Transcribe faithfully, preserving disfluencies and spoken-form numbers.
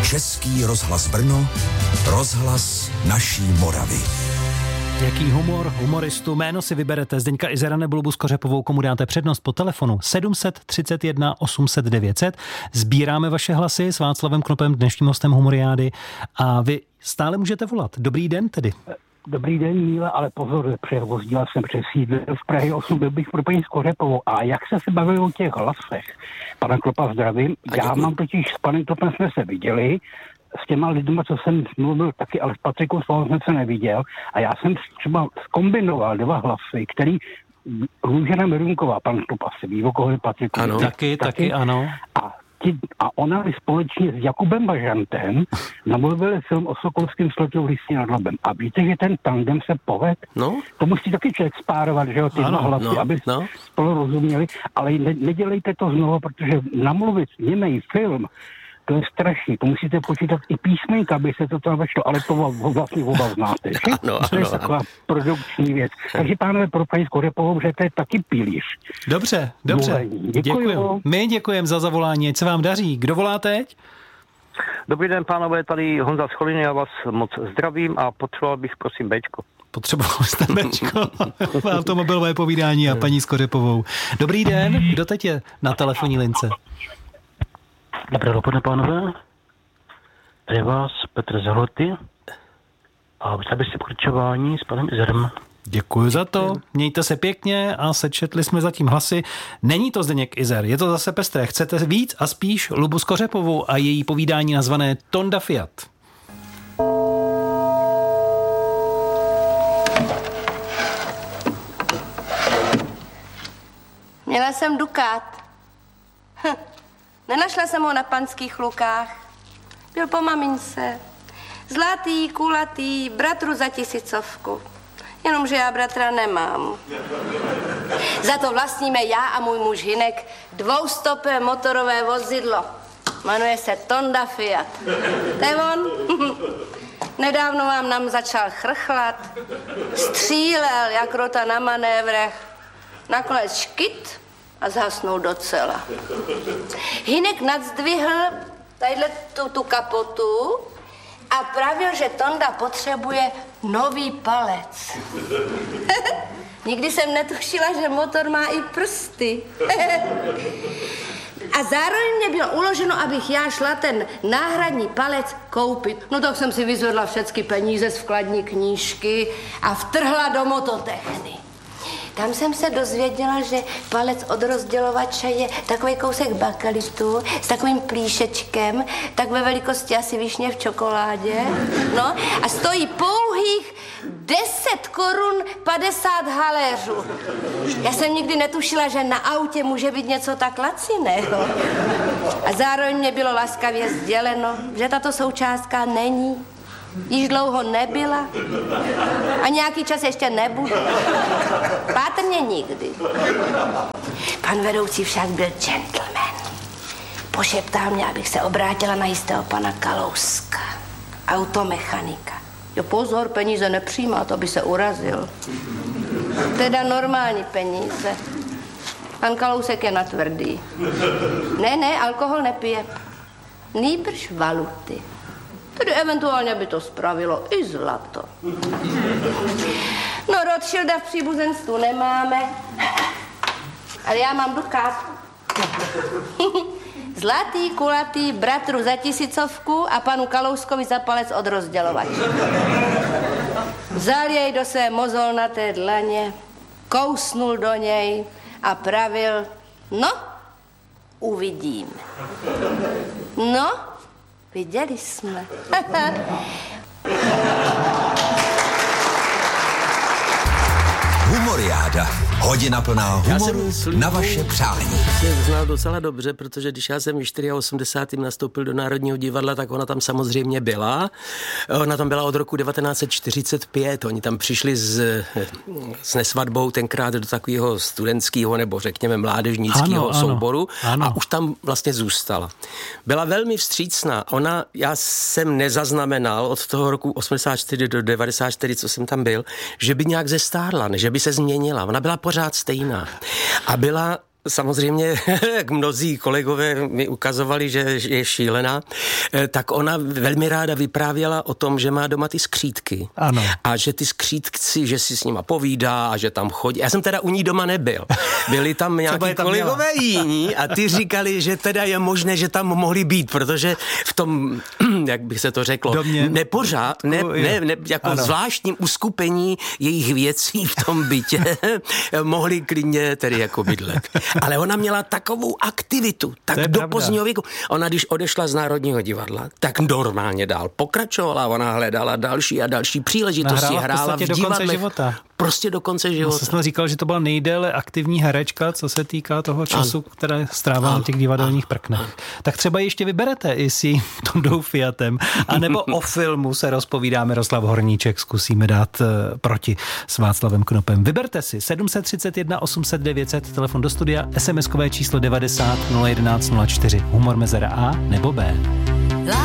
Český rozhlas Brno, rozhlas naší Moravy. Jaký humor, humoristu, jméno si vyberete, Zdeňka Izera nebo Lubu Skořepovou, komu dáte přednost po telefonu sedm tři jedna osm set devět set. Sbíráme vaše hlasy s Václavem Knopem, dnešním hostem Humoriády, a vy stále můžete volat. Dobrý den tedy. Dobrý den, Míle, ale pozor, převozdila jsem přesídlil v Prahy osm, byl bych pro paní Skořepovou. A jak se se bavili o těch hlasech? Pana Klopa zdravím. Já děkuji. Mám totiž s panem Klopem jsme se viděli, s těma lidma, co jsem mluvil taky, ale s Patrikou Svalou jsem se neviděl. A já jsem třeba zkombinoval dva hlasy, který Růžena Merunková, pan Klop asi ví, o koho je Patriku. Ano, taky, taky, taky, ano. A A ona společně s Jakubem Bažantem namluvili film o Sokolském slotu v Lysní nad Labem. A víte, že ten tandem se poved? No. To musí taky člověk spárovat, že jo, ty dva hlasy, no, aby no. spolu rozuměli. Ale ne, nedělejte to znovu, protože namluvit němej film, to je strašný. To musíte počítat i písmenka, aby se to tam vešlo, ale to vlastně oba znáte. Ano, to je ano, taková ano. produkční věc. Takže pánové, pro paní Skořepovou, že to je taky pilíř. Dobře, dobře. Děkuji. My děkujeme za zavolání, ať se vám daří. Kdo volá teď? Dobrý den, pánové, tady Honza z Choliny, já vás moc zdravím a potřeboval bych, prosím, Bčko. Potřeboval jste Bčko. Automobilové povídání a paní Skořepovou. Dobrý den, kdo teď je na telefonní lince? Dobré dopoledne, pánové. Tady vás Petr Zahloty a chtěl bych si pokračování s panem Izerem. Děkuji za to. Mějte se pěkně a sečetli jsme zatím hlasy. Není to Zdeněk Izer, je to zase pestré. Chcete víc a spíš Lubu Skořepovou a její povídání nazvané Tonda Fiat. Měla jsem dukát. Hm. Nenašla jsem ho na Panských Lukách. Byl po mamince. Zlatý, kulatý, bratru za tisícovku. Jenomže já bratra nemám. Za to vlastníme já a můj muž Hinek dvoustopé motorové vozidlo. Jmenuje se Tonda Fiat. To je on. Nedávno vám nám začal chrchlat. Střílel jak rota na manévrech. Nakonec škyt a zhasnul docela. Hinek nadzdvihl tadyhle tu, tu kapotu a pravil, že Tonda potřebuje nový palec. Nikdy jsem netušila, že motor má i prsty. A zároveň mě bylo uloženo, abych já šla ten náhradní palec koupit. No tak jsem si vyzvedla všechny peníze z vkladní knížky a vtrhla do mototechny. Tam jsem se dozvěděla, že palec od rozdělovače je takový kousek bakalitu s takovým plíšečkem, tak ve velikosti asi višně v čokoládě. No a stojí pouhých deset korun padesát haléřů. Já jsem nikdy netušila, že na autě může být něco tak laciného. A zároveň mě bylo laskavě sděleno, že tato součástka není. Již dlouho nebyla a nějaký čas ještě nebude. Pátrně nikdy. Pan vedoucí však byl gentleman. Pošeptal mě, abych se obrátila na jistého pana Kalouska, automechanika. Jo, pozor, peníze nepřijímá, to by se urazil. Teda normální peníze. Pan Kalousek je natvrdý. Ne, ne, alkohol nepije. Nýbrž valuty. Tedy eventuálně by to spravilo i zlato. No, Rothschilda v příbuzenstvu nemáme, ale já mám dukát. Zlatý, kulatý, bratru za tisícovku a panu Kalouskovi za palec od rozdělovače. Vzal jej do své mozolnaté dlaně, kousnul do něj a pravil, no, uvidíme. No, viděli jsme. Humoriáda. Hodina plná humoru na vaše přání. Já jsem znal docela dobře, protože když já jsem v osmdesátém čtvrtém nastoupil do Národního divadla, tak ona tam samozřejmě byla. Ona tam byla od roku devatenáct set čtyřicet pět. Oni tam přišli s, s Nesvadbou tenkrát do takového studentského nebo řekněme mládežnického ano, souboru ano. A už tam vlastně zůstala. Byla velmi vstřícná. Ona, já jsem nezaznamenal od toho roku osmdesát čtyři do devadesát čtyři, co jsem tam byl, že by nějak zestárla, že by se změnila. Ona byla pořád stejná. A byla samozřejmě, jak mnozí kolegové mi ukazovali, že je šílená, tak ona velmi ráda vyprávěla o tom, že má doma ty skřítky. Ano. A že ty skřítci, že si s nima povídá a že tam chodí. Já jsem teda u ní doma nebyl. Byli tam nějaký kolegové jiní a ty říkali, že teda je možné, že tam mohli být, protože v tom, jak bych se to řeklo, Domě. nepořád, ne, ne, ne, jako ano. zvláštním uskupení jejich věcí v tom bytě mohli klidně tedy jako bydlet. Ale ona měla takovou aktivitu, tak do pravda. pozdního věku. Ona, když odešla z Národního divadla, tak normálně dál pokračovala, ona hledala další a další příležitosti, Nahrála v hrála v podstatě do konce divadlech. života. Prostě do konce No, života. jsem říkal, že to byla nejdéle aktivní herečka, co se týká toho času, Ano. které strávila na těch divadelních prknech. Tak třeba ještě vyberete i s jejím Tondou Fiatem, anebo o filmu se rozpovídá Miroslav Horníček, zkusíme dát uh, proti s Václavem Knopem. Vyberte si sedm set třicet jedna osm set devět set, telefon do studia, es em eskové číslo devadesát nula jedenáct nula čtyři, humor mezera A nebo B.